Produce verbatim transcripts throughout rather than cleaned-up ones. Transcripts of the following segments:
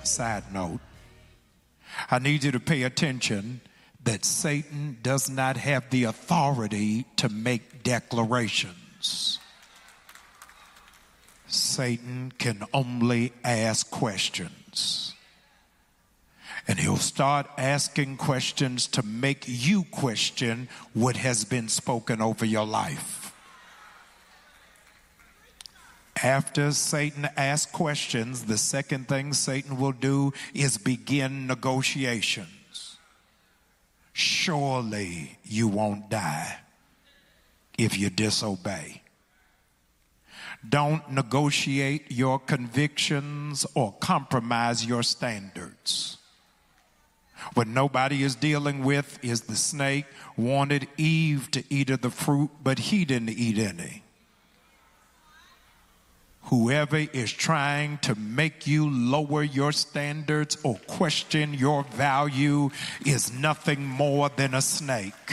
Side note, I need you to pay attention that Satan does not have the authority to make declarations. Satan can only ask questions. And he'll start asking questions to make you question what has been spoken over your life. After Satan asks questions, the second thing Satan will do is begin negotiations. Surely you won't die if you disobey. Don't negotiate your convictions or compromise your standards. What nobody is dealing with is the snake wanted Eve to eat of the fruit, but he didn't eat any. Whoever is trying to make you lower your standards or question your value is nothing more than a snake.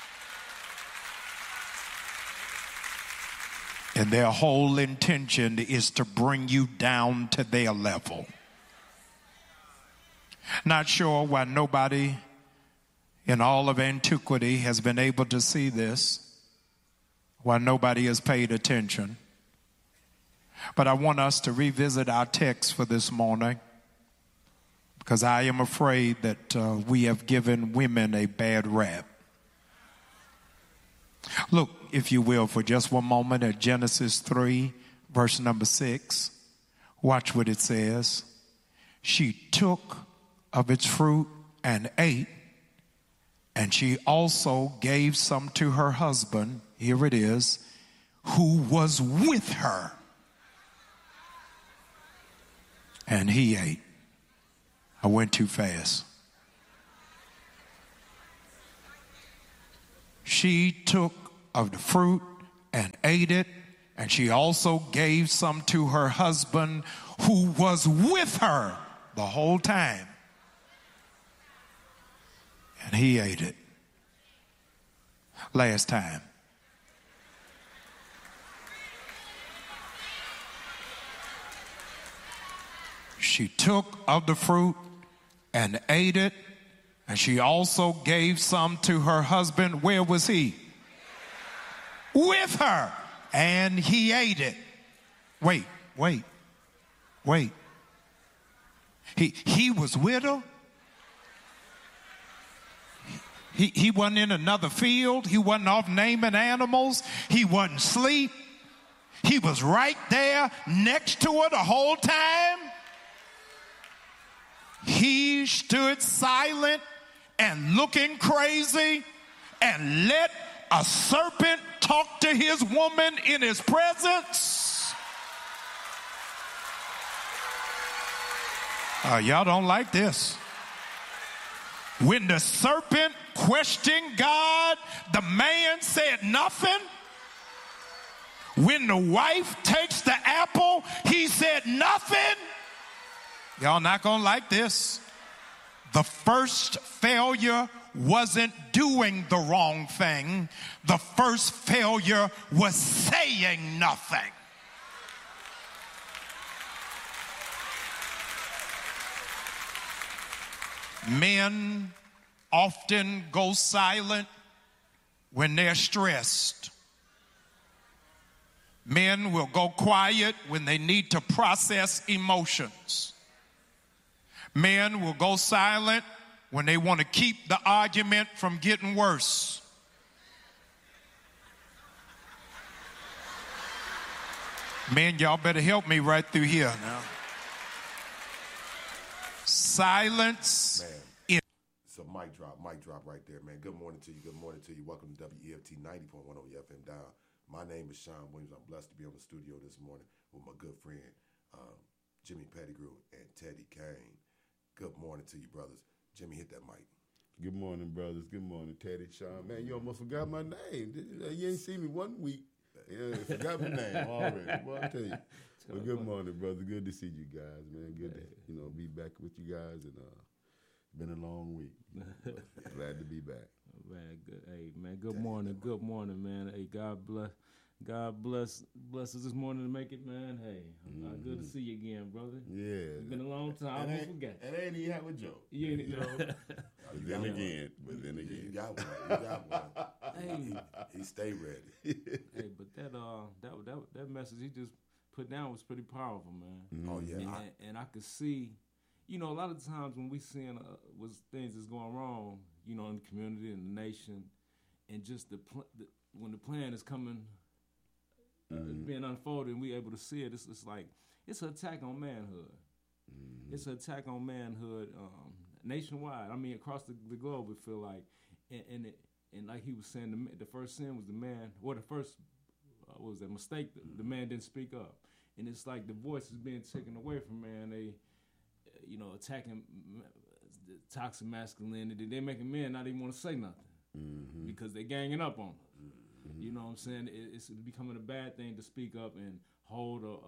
And their whole intention is to bring you down to their level. Not sure why nobody in all of antiquity has been able to see this, why nobody has paid attention. But I want us to revisit our text for this morning, because I am afraid that uh, we have given women a bad rap. Look, if you will, for just one moment at Genesis three, verse number six. Watch what it says. She took of its fruit and ate, and she also gave some to her husband, here it is, who was with her, and he ate. I went too fast. She took of the fruit and ate it, and she also gave some to her husband who was with her the whole time, and he ate it. Last time. She took of the fruit and ate it, and she also gave some to her husband. Where was he? With her, and he ate it. Wait, wait, wait. He, he was with her? He, he wasn't in another field. He wasn't off naming animals. He wasn't asleep. He was right there next to her the whole time. He stood silent and looking crazy and let a serpent talk to his woman in his presence. Uh, y'all don't like this. When the serpent questioned God, the man said nothing. When the wife takes the apple, he said nothing. Y'all not gonna like this. The first failure wasn't doing the wrong thing. The first failure was saying nothing. Men often go silent when they're stressed. Men will go quiet when they need to process emotions. Men will go silent when they want to keep the argument from getting worse. Men, y'all better help me right through here now. Silence. Man, it's a mic drop, mic drop right there, man. Good morning to you, good morning to you. Welcome to W E F T ninety point one on your F M dial. My name is Sean Williams. I'm blessed to be on the studio this morning with my good friend, um, Jimmy Pettigrew and Teddy Kane. Good morning to you, brothers. Jimmy, hit that mic. Good morning, brothers. Good morning, Teddy, Sean. Man, you almost forgot my name. You ain't seen me one week. Yeah, forgot my name already. Well, I tell you. Well, good morning, brother. Good to see you guys, man. Good to, you know, be back with you guys. And uh, been a long week. Glad to be back. Man, good. Hey, man, good morning. Good morning, man. Hey, God bless. God bless bless us this morning to make it, man. Hey, mm-hmm. uh, good to see you again, brother. Yeah. It's been a long time. I almost forgot. And I ain't even have a joke. You, you know. But then again, but then again. You got one. You got one. Hey. He, he stay ready. Hey, but that uh that that that message he just put down was pretty powerful, man. Mm-hmm. Oh yeah. And I, I, and I could see, you know, a lot of times when we seeing uh, was things that's going wrong, you know, in the community and the nation, and just the, pl- the when the plan is coming. Uh, mm-hmm. being unfolded and we able to see it, it's, it's like it's an attack on manhood. Mm-hmm. It's an attack on manhood um, nationwide. I mean, across the, the globe, it feel like, and and, it, and like he was saying, the, the first sin was the man. Or the first uh, what was that mistake? The, the man didn't speak up, and it's like the voice is being taken away from man. They, you know, attacking the toxic masculinity. They're making men not even want to say nothing mm-hmm. because they're ganging up on us. Mm-hmm. You know what I'm saying? It's becoming a bad thing to speak up and hold a,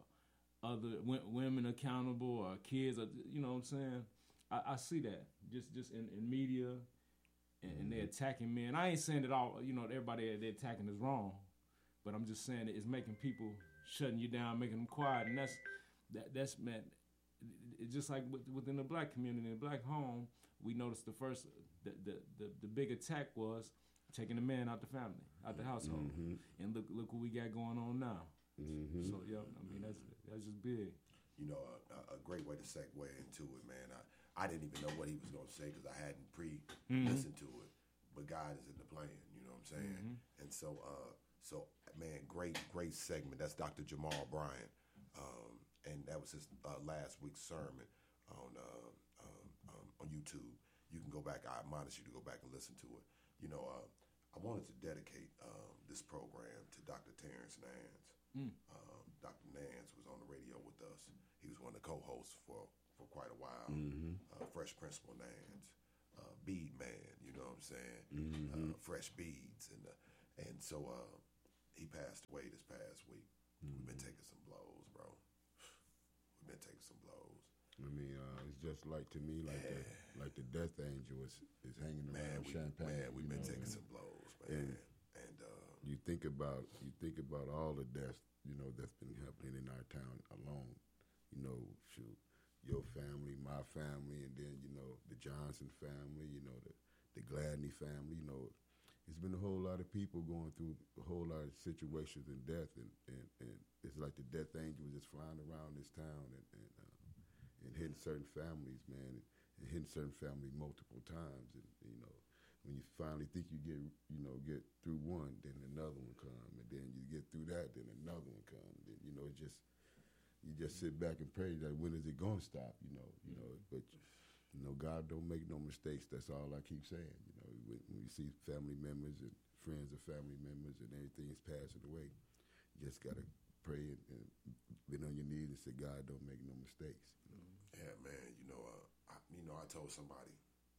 a, a other w- women accountable or kids. Or, you know what I'm saying? I, I see that just just in, in media, and, mm-hmm. and they're attacking men. I ain't saying that all. You know, everybody they're attacking is wrong, but I'm just saying that it's making people shutting you down, making them quiet, and that's that that's meant. It's just like within the black community, in the black home, we noticed the first the the the, the big attack was taking the man out the family, out the household, mm-hmm. and look look what we got going on now. Mm-hmm. So yeah, I mean that's that's just big. You know, a, a great way to segue into it, man. I, I didn't even know what he was going to say because I hadn't pre mm-hmm. listened to it, but God is in the plan. You know what I'm saying? Mm-hmm. And so, uh, so man, great great segment. That's Doctor Jamal Bryant, um, and that was his uh, last week's sermon on uh, um, um, on YouTube. You can go back. I admonish you to go back and listen to it. You know. Uh, I wanted to dedicate um, this program to Doctor Terrence Nance. Mm. Um, Doctor Nance was on the radio with us. He was one of the co-hosts for, for quite a while. Mm-hmm. Uh, Fresh Principal Nance, uh, Bead Man, you know what I'm saying? Mm-hmm. Uh, Fresh Beads. And uh, and so uh, he passed away this past week. Mm-hmm. We've been taking some blows, bro. We've been taking some blows. I mean, uh, it's just like to me, like yeah. the like the death angel is, is hanging man, around we, Champagne. Man, we've been know, taking man. some blows, man. And, and uh, you think about you think about all the deaths, you know, that's been happening in our town alone. You know, shoot, your family, my family, and then you know the Johnson family. You know the the Gladney family. You know, it's been a whole lot of people going through a whole lot of situations and death, and, and, and it's like the death angel was just flying around this town and. and uh, and hitting certain families, man, and, and hitting certain family multiple times. And, you know, when you finally think you get, you know, get through one, then another one come. And then you get through that, then another one come. And then, you know, it just, you just sit back and pray that when is it going to stop, you know, you know. But, you know, God don't make no mistakes. That's all I keep saying. You know, when, when you see family members and friends of family members and everything is passing away, you just got to pray and, and been on your knees and say, God, don't make no mistakes. You know? Yeah, man. You know, uh, I, you know, I told somebody,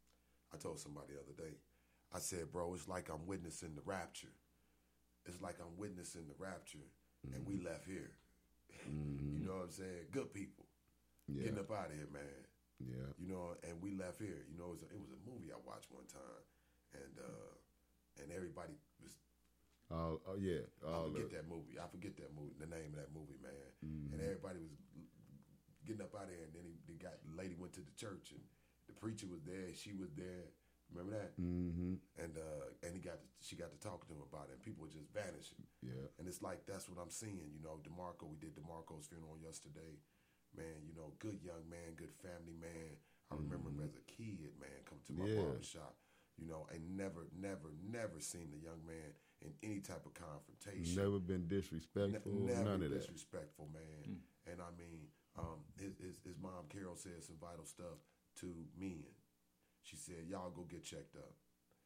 I told somebody the other day, I said, bro, it's like I'm witnessing the rapture. It's like I'm witnessing the rapture, mm-hmm. and we left here. Mm-hmm. You know what I'm saying? Good people, yeah. Getting up out of here, man. Yeah. You know, and we left here. You know, it was a, it was a movie I watched one time, and uh, and everybody was. Oh, uh, uh, yeah. I forget that movie. I forget that movie. The name of that movie, man. Mm-hmm. And everybody was getting up out of there, and then he, he got the lady went to the church, and the preacher was there. She was there. Remember that? Mm-hmm. And uh, and he got to, she got to talking to him about it, and people were just vanishing. Yeah. And it's like that's what I'm seeing. You know, DeMarco. We did DeMarco's funeral yesterday. Man, you know, good young man, good family man. I remember mm-hmm. him as a kid, man, come to my yeah. barbershop. You know, and never, never, never seen the young man in any type of confrontation. Never been disrespectful. Ne- never none of disrespectful, that. man. Mm. And I mean, um, his, his his mom Carol said some vital stuff to men. She said, "Y'all go get checked up.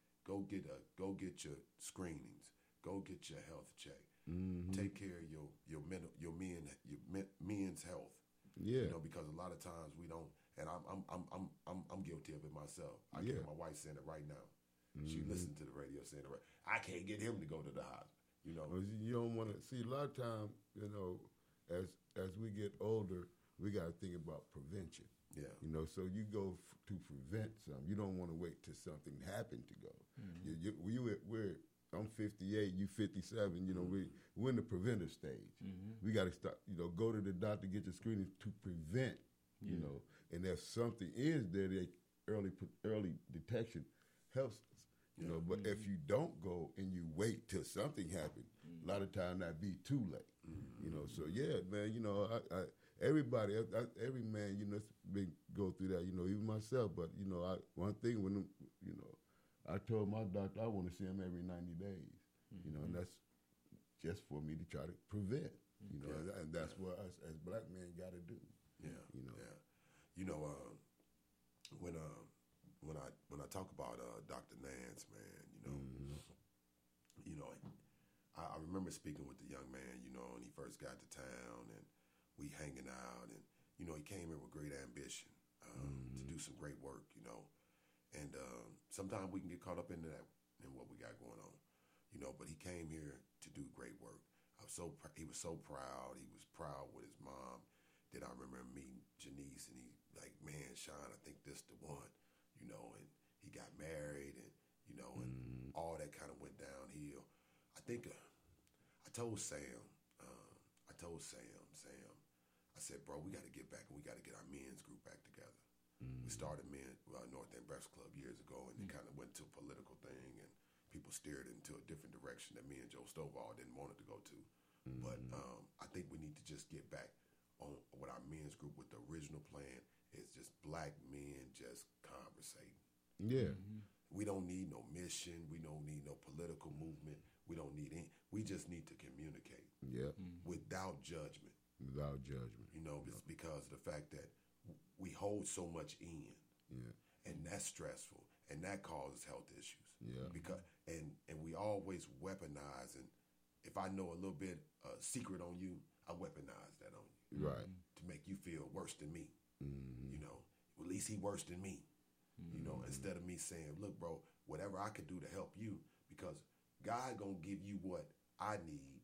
Go get a go get your screenings. Go get your health check. Mm-hmm. Take care of your your mental your men your men, men's health. Yeah, you know, because a lot of times we don't." And I'm I'm I'm I'm I'm I'm guilty of it myself. I yeah. get my wife saying it right now. Mm-hmm. She listened to the radio saying it right. I can't get him to go to the hospital. You know, you don't want to see. A lot of time, you know, as as we get older, we got to think about prevention. Yeah, you know, so you go f- to prevent something. You don't want to wait till something happened to go. Mm-hmm. You, you, you we're I'm fifty-eight, you fifty-seven. You know, mm-hmm. we we're in the preventive stage. Mm-hmm. We got to start. You know, go to the doctor, get your screening to prevent. Yeah. You know, and if something is there, they early early detection helps us. You yeah. know, but mm-hmm. if you don't go and you wait till something happens, mm-hmm. a lot of times that be too late. Mm-hmm. You know, so yeah, man. You know, I, I, everybody, I, every man, you know, been go through that. You know, even myself. But you know, I, one thing when you know, I told my doctor I want to see him every ninety days. Mm-hmm. You know, and that's just for me to try to prevent. You know, yeah. and that's yeah. what us as black men got to do. Yeah, you know, yeah. You know, uh, when uh, when I when I talk about uh, Doctor Nance, man, you know, mm-hmm. you know, I, I remember speaking with the young man, you know, when he first got to town, and we hanging out, and you know, he came here with great ambition um, mm-hmm. to do some great work, you know, and um, sometimes we can get caught up into that in what we got going on, you know, but he came here to do great work. I was so pr- he was so proud. He was proud with his mom. Then I remember meeting Janice, and he like, man, Sean, I think this the one, you know, and he got married, and, you know, and mm. all that kind of went downhill. I think uh, I told Sam, uh, I told Sam, Sam, I said, bro, we got to get back, and we got to get our men's group back together. Mm. We started men, uh, North End Breakfast Club years ago, and mm. it kind of went to a political thing, and people steered it into a different direction that me and Joe Stovall didn't want it to go to. Mm. But um, I think we need to just get back on with our men's group with the original plan. Is just black men just conversating. Yeah. Mm-hmm. We don't need no mission. We don't need no political movement. We don't need any. We just need to communicate. Yeah. Mm-hmm. Without judgment. Without judgment. You know, it's because of the fact that we hold so much in. Yeah. And that's stressful. And that causes health issues. Yeah. Because and and we always weaponize. And if I know a little bit uh, secret on you, I weaponize that on you. Right. To make you feel worse than me. Mm-hmm. You know, at least he worse than me. Mm-hmm. You know, instead of me saying, look, bro, whatever I could do to help you, because God gonna give you what I need